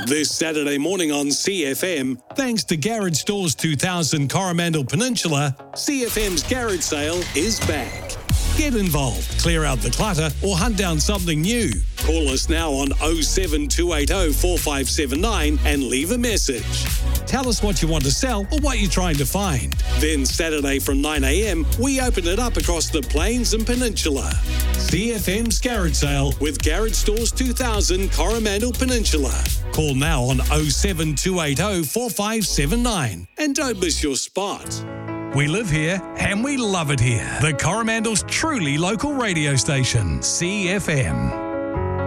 This Saturday morning on CFM, thanks to Garage Stores 2000 Coromandel Peninsula, CFM's garage sale is back. Get involved, clear out the clutter, or hunt down something new. Call us now on 07280 4579 and leave a message. Tell us what you want to sell or what you're trying to find. Then Saturday from 9 a.m, we open it up across the Plains and Peninsula. CFM's garage sale with Garage Stores 2000 Coromandel Peninsula. Call now on 07280 4579 and don't miss your spot. We live here and we love it here. The Coromandel's truly local radio station, CFM.